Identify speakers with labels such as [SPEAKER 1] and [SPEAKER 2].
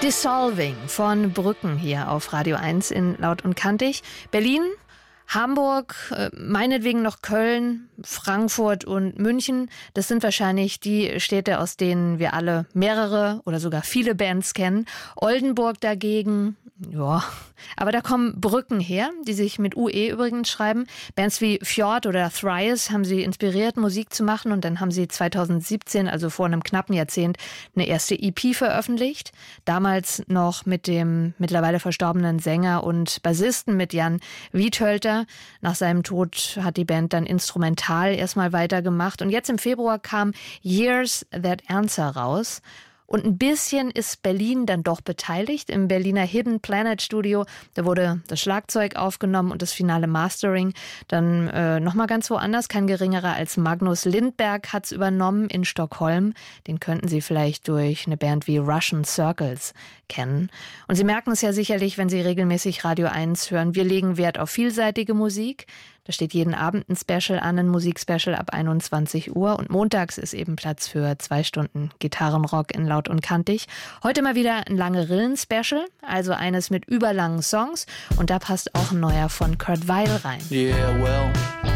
[SPEAKER 1] Dissolving von Brücken hier auf Radio 1 in Laut und Kantig. Berlin, Hamburg, meinetwegen noch Köln, Frankfurt und München. Das sind wahrscheinlich die Städte, aus denen wir alle mehrere oder sogar viele Bands kennen. Oldenburg dagegen, ja, aber da kommen Brücken her, die sich mit UE übrigens schreiben. Bands wie Fjord oder Thrice haben sie inspiriert, Musik zu machen, und dann haben sie 2017, also vor einem knappen Jahrzehnt, eine erste EP veröffentlicht. Damals noch mit dem mittlerweile verstorbenen Sänger und Bassisten, mit Jan Wiethölter. Nach seinem Tod hat die Band dann instrumental erstmal weitergemacht, und jetzt im Februar kam Years That Answer raus. Und ein bisschen ist Berlin dann doch beteiligt. Im Berliner Hidden Planet Studio, da wurde das Schlagzeug aufgenommen und das finale Mastering dann nochmal ganz woanders. Kein geringerer als Magnus Lindberg hat's übernommen in Stockholm. Den könnten Sie vielleicht durch eine Band wie Russian Circles kennen. Und Sie merken es ja sicherlich, wenn Sie regelmäßig Radio 1 hören. Wir legen Wert auf vielseitige Musik. Da steht jeden Abend ein Special an, ein Musikspecial ab 21 Uhr. Und montags ist eben Platz für 2 Stunden Gitarrenrock in Laut und Kantig. Heute mal wieder ein Lange-Rillen-Special, also eines mit überlangen Songs. Und da passt auch ein neuer von Kurt Weill rein.
[SPEAKER 2] Yeah, well,